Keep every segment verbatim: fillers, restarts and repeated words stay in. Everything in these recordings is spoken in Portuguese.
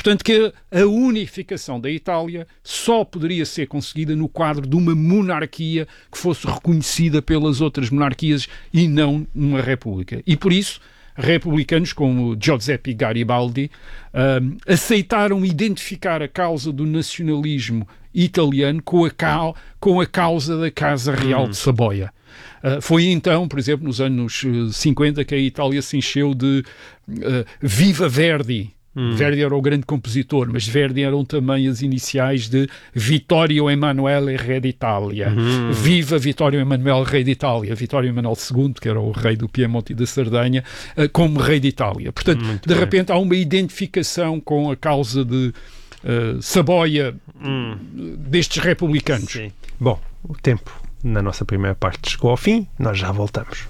portanto, que a unificação da Itália só poderia ser conseguida no quadro de uma monarquia que fosse reconhecida pelas outras monarquias e não uma república. E por isso, republicanos como Giuseppe Garibaldi um, aceitaram identificar a causa do nacionalismo italiano com a, cal, com a causa da Casa Real hum. de Saboia. Uh, foi então, por exemplo, nos anos cinquenta, que a Itália se encheu de uh, Viva Verdi. Hum. Verdi era o grande compositor, mas Verdi eram também as iniciais de Vittorio Emanuele, Re d'Itália. Hum. Viva Vittorio Emanuele, Rei de Itália. Vittorio Emanuele segundo, que era o rei do Piemonte e da Sardenha, uh, como Rei de Itália. Portanto, Muito de bem. repente há uma identificação com a causa de uh, Saboia hum. destes republicanos. Sim. Bom, o tempo na nossa primeira parte chegou ao fim, nós já voltamos.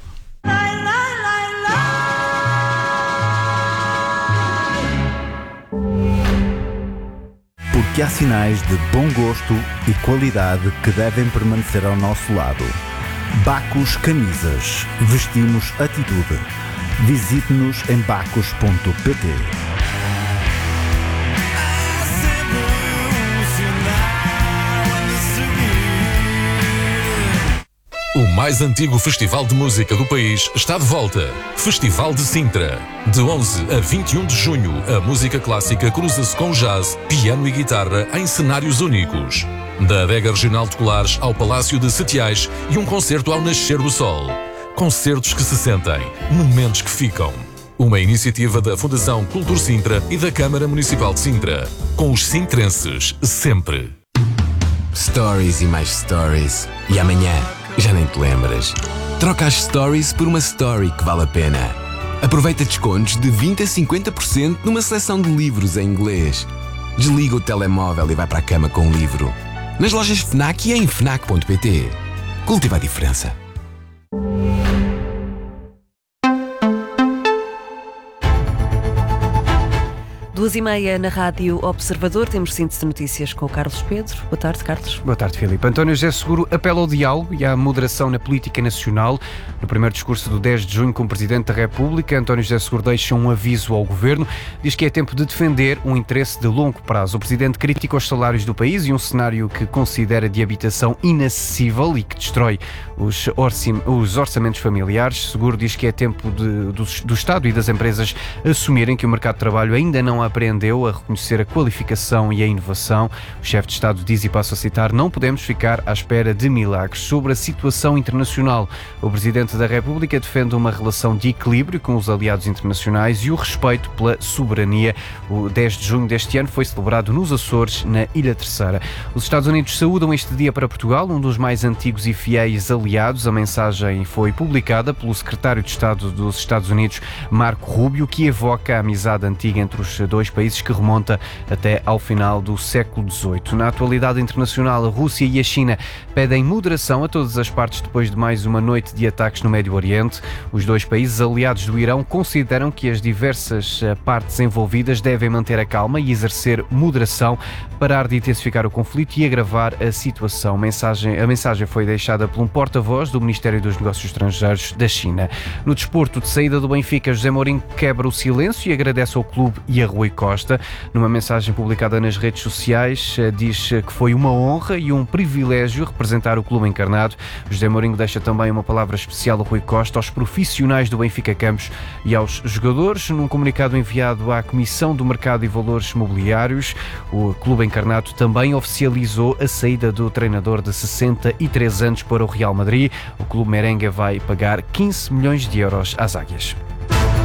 Porque há sinais de bom gosto e qualidade que devem permanecer ao nosso lado. Bacus Camisas. Vestimos atitude. Visite-nos em bacus ponto pt. O mais antigo festival de música do país está de volta. Festival de Sintra. De onze a vinte e um de junho, a música clássica cruza-se com jazz, piano e guitarra em cenários únicos. Da adega regional de Colares ao Palácio de Setiais e um concerto ao nascer do sol. Concertos que se sentem, momentos que ficam. Uma iniciativa da Fundação Cultur Sintra e da Câmara Municipal de Sintra. Com os sintrenses, sempre. Stories e mais stories. E amanhã, já nem te lembras. Troca as stories por uma story que vale a pena. Aproveita descontos de vinte a cinquenta por cento numa seleção de livros em inglês. Desliga o telemóvel e vai para a cama com um livro. Nas lojas FNAC e em fnac ponto pt. Cultiva a diferença. Duas e meia na Rádio Observador, temos síntese de notícias com o Carlos Pedro. Boa tarde, Carlos. Boa tarde, Filipe. António José Seguro apela ao diálogo e à moderação na política nacional. No primeiro discurso do dez de junho com o Presidente da República, António José Seguro deixa um aviso ao Governo. Diz que é tempo de defender um interesse de longo prazo. O Presidente critica os salários do país e um cenário que considera de habitação inacessível e que destrói os, orçim, os orçamentos familiares. Seguro diz que é tempo de, do, do Estado e das empresas assumirem que o mercado de trabalho ainda não aprendeu a reconhecer a qualificação e a inovação. O chefe de Estado diz, e passo a citar, não podemos ficar à espera de milagres. Sobre a situação internacional, o Presidente da República defende uma relação de equilíbrio com os aliados internacionais e o respeito pela soberania. O dez de junho deste ano foi celebrado nos Açores, na Ilha Terceira. Os Estados Unidos saúdam este dia para Portugal, um dos mais antigos e fiéis aliados. A mensagem foi publicada pelo Secretário de Estado dos Estados Unidos, Marco Rubio, que evoca a amizade antiga entre os dois dois países que remonta até ao final do século dezoito. Na atualidade internacional, a Rússia e a China pedem moderação a todas as partes depois de mais uma noite de ataques no Médio Oriente. Os dois países aliados do Irão consideram que as diversas partes envolvidas devem manter a calma e exercer moderação, parar de intensificar o conflito e agravar a situação. A mensagem, a mensagem foi deixada por um porta-voz do Ministério dos Negócios Estrangeiros da China. No desporto, de saída do Benfica, José Mourinho quebra o silêncio e agradece ao clube e a Rui Costa. Numa mensagem publicada nas redes sociais, diz que foi uma honra e um privilégio representar o clube encarnado. José Mourinho deixa também uma palavra especial a Rui Costa, aos profissionais do Benfica Campos e aos jogadores. Num comunicado enviado à Comissão do Mercado e Valores Mobiliários, o clube encarnado também oficializou a saída do treinador de sessenta e três anos para o Real Madrid. O clube merengue vai pagar quinze milhões de euros às Águias.